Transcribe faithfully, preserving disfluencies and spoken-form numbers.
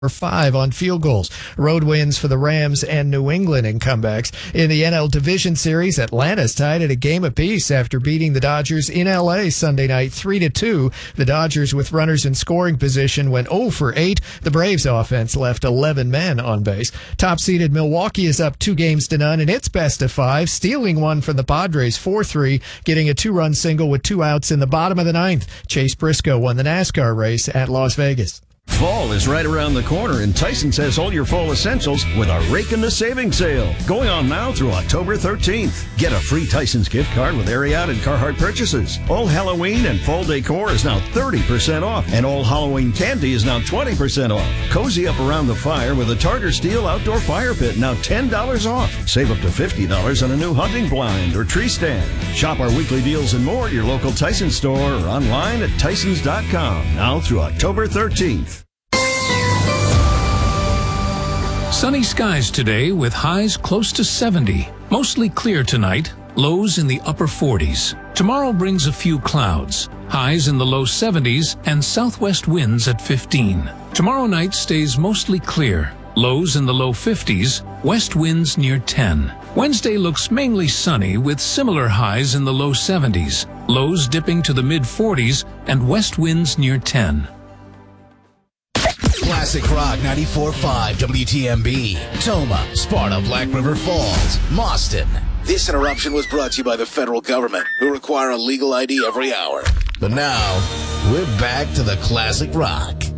or five on field goals. Road wins for the Rams and New England in comebacks. In the N L Division Series, Atlanta's tied at a game apiece after beating the Dodgers in L A Sunday night three to two. The Dodgers, with runners in scoring position, went oh for eight. The Braves offense left eleven men on base. Top-seeded Milwaukee is up two games to none in its best of five, stealing one from the Padres four three, getting a two-run single with two outs in the bottom of the ninth. Chase Briscoe won the NASCAR race at Las Vegas. Fall is right around the corner, and Tyson's has all your fall essentials with a Rake in the Savings sale going on now through October thirteenth. Get a free Tyson's gift card with Ariat and Carhartt purchases. All Halloween and fall decor is now thirty percent off, and all Halloween candy is now twenty percent off. Cozy up around the fire with a Tartar Steel outdoor fire pit, now ten dollars off. Save up to fifty dollars on a new hunting blind or tree stand. Shop our weekly deals and more at your local Tyson store or online at tysons dot com now through October thirteenth. Sunny skies today with highs close to seventy. Mostly clear tonight, lows in the upper forties. Tomorrow brings a few clouds, highs in the low seventies and southwest winds at fifteen. Tomorrow night stays mostly clear, lows in the low fifties, west winds near ten. Wednesday looks mainly sunny with similar highs in the low seventies, lows dipping to the mid forties and west winds near ten. Classic Rock ninety-four point five W T M B, Toma, Sparta, Black River Falls, Mauston. This interruption was brought to you by the federal government, who require a legal I D every hour. But now, we're back to the Classic Rock.